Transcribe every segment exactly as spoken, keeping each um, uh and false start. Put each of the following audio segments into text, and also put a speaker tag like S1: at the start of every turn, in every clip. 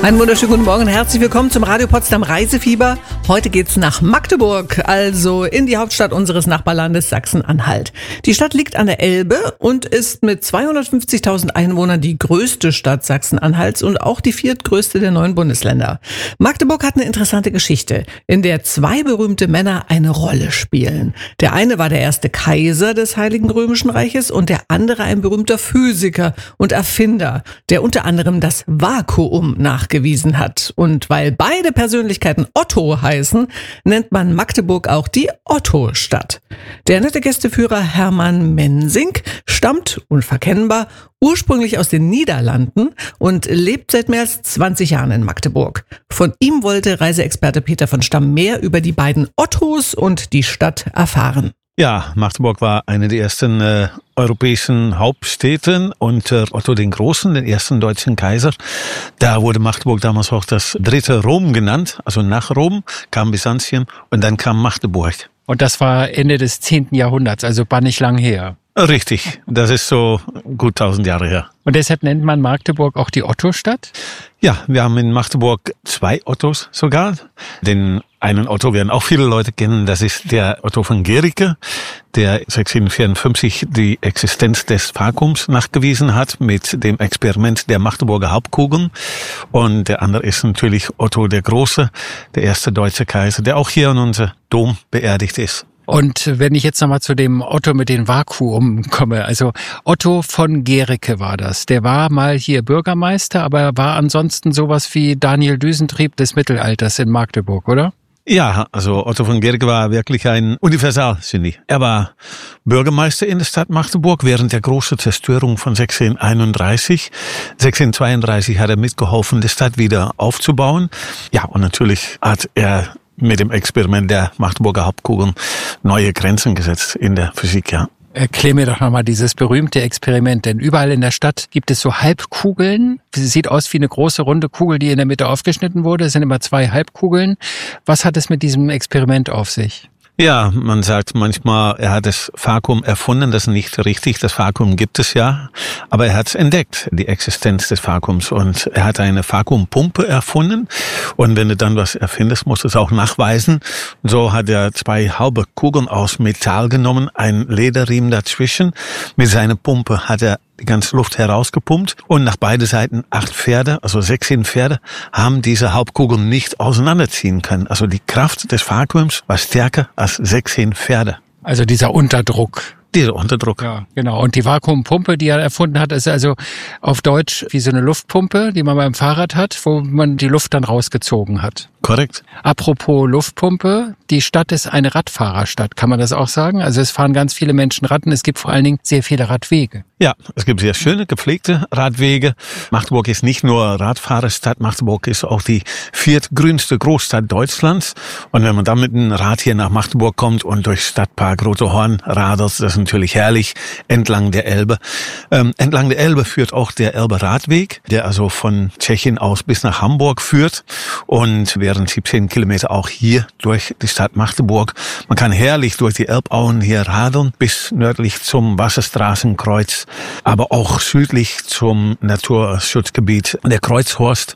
S1: Einen wunderschönen guten Morgen und herzlich willkommen zum Radio Potsdam Reisefieber. Heute geht's nach Magdeburg, also in die Hauptstadt unseres Nachbarlandes Sachsen-Anhalt. Die Stadt liegt an der Elbe und ist mit zweihundertfünfzigtausend Einwohnern die größte Stadt Sachsen-Anhalts und auch die viertgrößte der neuen Bundesländer. Magdeburg hat eine interessante Geschichte, in der zwei berühmte Männer eine Rolle spielen. Der eine war der erste Kaiser des Heiligen Römischen Reiches und der andere ein berühmter Physiker und Erfinder, der unter anderem das Vakuum nachgewiesen hat. Und weil beide Persönlichkeiten Otto heißen, nennt man Magdeburg auch die Otto-Stadt. Der nette Gästeführer Hermann Mensing stammt, unverkennbar, ursprünglich aus den Niederlanden und lebt seit mehr als zwanzig Jahren in Magdeburg. Von ihm wollte Reiseexperte Peter von Stamm mehr über die beiden Ottos und die Stadt erfahren.
S2: Ja, Magdeburg war eine der ersten äh, europäischen Hauptstädte unter Otto den Großen, den ersten deutschen Kaiser. Da wurde Magdeburg damals auch das dritte Rom genannt. Also nach Rom kam Byzantium und dann kam Magdeburg.
S3: Und das war Ende des zehnten Jahrhunderts, also war nicht lang her.
S2: Richtig, das ist so gut tausend Jahre her.
S3: Und deshalb nennt man Magdeburg auch die Otto-Stadt?
S2: Ja, wir haben in Magdeburg zwei Ottos sogar. Den einen Otto werden auch viele Leute kennen, das ist der Otto von Guericke, der sechzehnhundertvierundfünfzig die Existenz des Vakuums nachgewiesen hat mit dem Experiment der Magdeburger Halbkugeln. Und der andere ist natürlich Otto der Große, der erste deutsche Kaiser, der auch hier in unserem Dom beerdigt ist.
S3: Und wenn ich jetzt nochmal zu dem Otto mit dem Vakuum komme, also Otto von Guericke war das. Der war mal hier Bürgermeister, aber war ansonsten sowas wie Daniel Düsentrieb des Mittelalters in Magdeburg, oder?
S2: Ja, also Otto von Guericke war wirklich ein Universalgenie. Er war Bürgermeister in der Stadt Magdeburg während der großen Zerstörung von sechzehnhunderteinunddreißig. sechzehnhundertzweiunddreißig hat er mitgeholfen, die Stadt wieder aufzubauen. Ja, und natürlich hat er mit dem Experiment der Magdeburger Halbkugeln neue Grenzen gesetzt in der Physik, ja.
S3: Erklär mir doch nochmal dieses berühmte Experiment, denn überall in der Stadt gibt es so Halbkugeln. Sie sieht aus wie eine große runde Kugel, die in der Mitte aufgeschnitten wurde. Es sind immer zwei Halbkugeln. Was hat es mit diesem Experiment auf sich?
S2: Ja, man sagt manchmal, er hat das Vakuum erfunden, das ist nicht richtig, das Vakuum gibt es ja, aber er hat es entdeckt, die Existenz des Vakuums, und er hat eine Vakuumpumpe erfunden, und wenn du dann was erfindest, musst du es auch nachweisen. So hat er zwei halbe Kugeln aus Metall genommen, ein Lederriemen dazwischen, mit seiner Pumpe hat er die ganze Luft herausgepumpt, und nach beide Seiten acht Pferde, also sechzehn Pferde, haben diese Halbkugeln nicht auseinanderziehen können. Also die Kraft des Vakuums war stärker als sechzehn Pferde.
S3: Also dieser Unterdruck.
S2: Dieser Unterdruck.
S3: Ja, genau. Und die Vakuumpumpe, die er erfunden hat, ist also auf Deutsch wie so eine Luftpumpe, die man beim Fahrrad hat, wo man die Luft dann rausgezogen hat.
S2: Korrekt.
S3: Apropos Luftpumpe, die Stadt ist eine Radfahrerstadt, kann man das auch sagen? Also es fahren ganz viele Menschen Rad und es gibt vor allen Dingen sehr viele Radwege.
S2: Ja, es gibt sehr schöne, gepflegte Radwege. Magdeburg ist nicht nur Radfahrerstadt, Magdeburg ist auch die viertgrünste Großstadt Deutschlands. Und wenn man dann mit dem Rad hier nach Magdeburg kommt und durch Stadtpark Rote Horn radelt, das ist natürlich herrlich, entlang der Elbe. Ähm, entlang der Elbe führt auch der Elbe-Radweg, der also von Tschechien aus bis nach Hamburg führt. Und während siebzehn Kilometer auch hier durch die Stadt Magdeburg. Man kann herrlich durch die Elbauen hier radeln, bis nördlich zum Wasserstraßenkreuz, aber auch südlich zum Naturschutzgebiet der Kreuzhorst.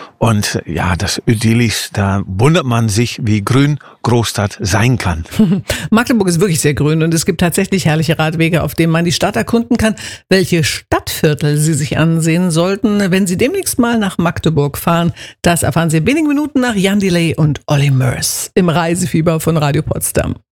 S2: Und ja, das idyllisch, da wundert man sich, wie grün Großstadt sein kann.
S1: Magdeburg ist wirklich sehr grün und es gibt tatsächlich herrliche Radwege, auf denen man die Stadt erkunden kann. Welche Stadtviertel Sie sich ansehen sollten, wenn Sie demnächst mal nach Magdeburg fahren, das erfahren Sie in wenigen Minuten nach Jan Delay und Olly Murs im Reisefieber von Radio Potsdam.